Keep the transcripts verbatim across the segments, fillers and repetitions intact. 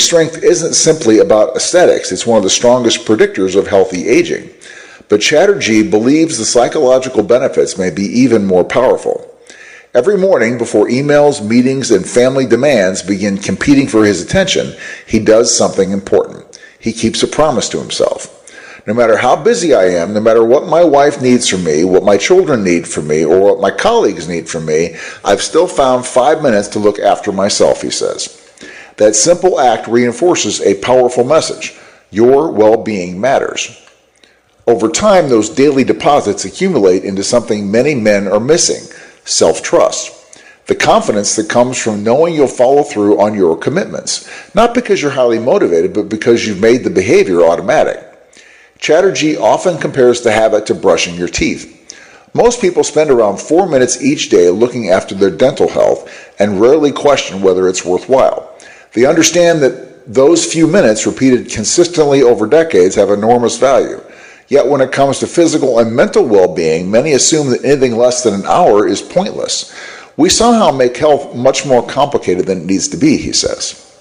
strength isn't simply about aesthetics. It's one of the strongest predictors of healthy aging. But Chatterjee believes the psychological benefits may be even more powerful. Every morning before emails, meetings, and family demands begin competing for his attention, he does something important. He keeps a promise to himself. No matter how busy I am, no matter what my wife needs from me, what my children need from me, or what my colleagues need from me, I've still found five minutes to look after myself, he says. That simple act reinforces a powerful message. Your well-being matters. Over time, those daily deposits accumulate into something many men are missing: self-trust. The confidence that comes from knowing you'll follow through on your commitments, not because you're highly motivated, but because you've made the behavior automatic. Chatterjee often compares the habit to brushing your teeth. Most people spend around four minutes each day looking after their dental health and rarely question whether it's worthwhile. They understand that those few minutes repeated consistently over decades have enormous value. Yet when it comes to physical and mental well-being, many assume that anything less than an hour is pointless. We somehow make health much more complicated than it needs to be, he says.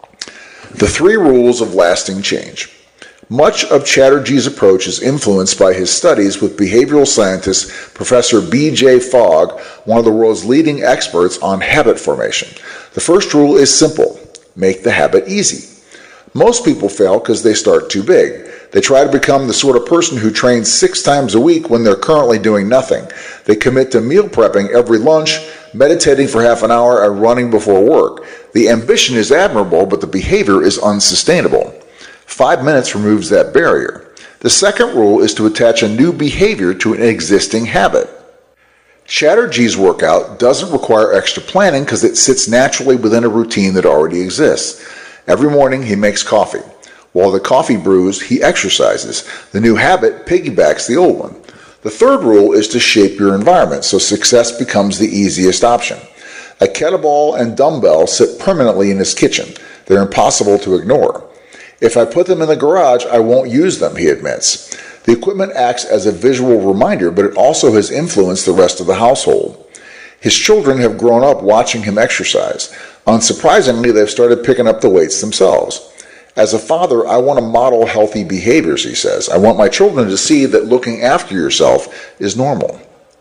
The three rules of lasting change. Much of Chatterjee's approach is influenced by his studies with behavioral scientist Professor B J Fogg, one of the world's leading experts on habit formation. The first rule is simple: make the habit easy. Most people fail because they start too big. They try to become the sort of person who trains six times a week when they're currently doing nothing. They commit to meal prepping every lunch, meditating for half an hour, and running before work. The ambition is admirable, but the behavior is unsustainable. Five minutes removes that barrier. The second rule is to attach a new behavior to an existing habit. Chatterjee's workout doesn't require extra planning because it sits naturally within a routine that already exists. Every morning he makes coffee. While the coffee brews, he exercises. The new habit piggybacks the old one. The third rule is to shape your environment so success becomes the easiest option. A kettlebell and dumbbell sit permanently in his kitchen. They're impossible to ignore. If I put them in the garage, I won't use them, he admits. The equipment acts as a visual reminder, but it also has influenced the rest of the household. His children have grown up watching him exercise. Unsurprisingly, they've started picking up the weights themselves. As a father, I want to model healthy behaviors, he says. I want my children to see that looking after yourself is normal.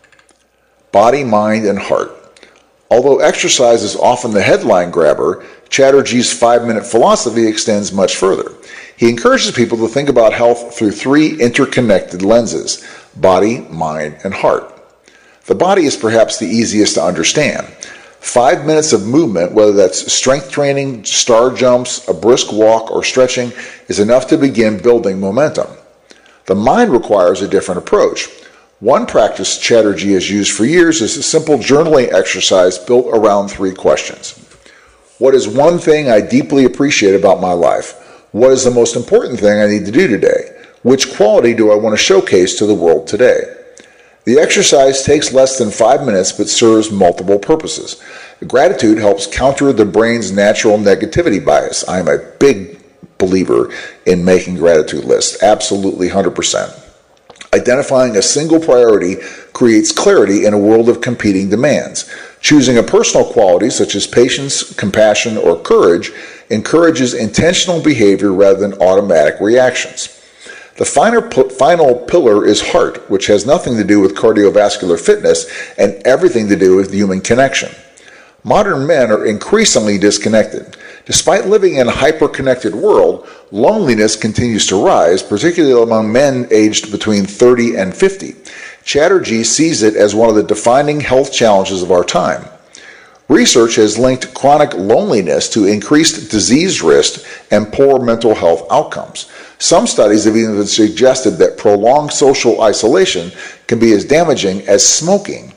Body, mind, and heart. Although exercise is often the headline grabber, Chatterjee's five-minute philosophy extends much further. He encourages people to think about health through three interconnected lenses: body, mind, and heart. The body is perhaps the easiest to understand. Five minutes of movement, whether that's strength training, star jumps, a brisk walk, or stretching, is enough to begin building momentum. The mind requires a different approach. One practice Chatterjee has used for years is a simple journaling exercise built around three questions. What is one thing I deeply appreciate about my life? What is the most important thing I need to do today? Which quality do I want to showcase to the world today? The exercise takes less than five minutes but serves multiple purposes. Gratitude helps counter the brain's natural negativity bias. I am a big believer in making gratitude lists, absolutely one hundred percent. Identifying a single priority creates clarity in a world of competing demands. Choosing a personal quality such as patience, compassion, or courage encourages intentional behavior rather than automatic reactions. The final, final pillar is heart, which has nothing to do with cardiovascular fitness and everything to do with human connection. Modern men are increasingly disconnected. Despite living in a hyper-connected world, loneliness continues to rise, particularly among men aged between thirty and fifty. Chatterjee sees it as one of the defining health challenges of our time. Research has linked chronic loneliness to increased disease risk and poor mental health outcomes. Some studies have even suggested that prolonged social isolation can be as damaging as smoking.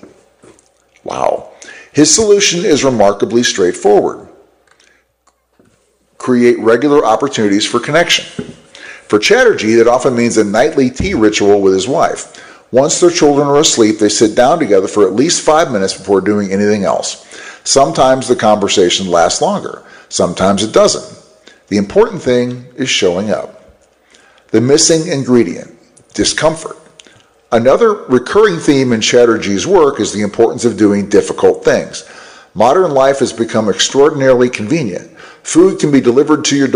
Wow. His solution is remarkably straightforward. Create regular opportunities for connection. For Chatterjee, that often means a nightly tea ritual with his wife. Once their children are asleep, they sit down together for at least five minutes before doing anything else. Sometimes the conversation lasts longer. Sometimes it doesn't. The important thing is showing up. The missing ingredient, discomfort. Another recurring theme in Chatterjee's work is the importance of doing difficult things. Modern life has become extraordinarily convenient. Food can be delivered to your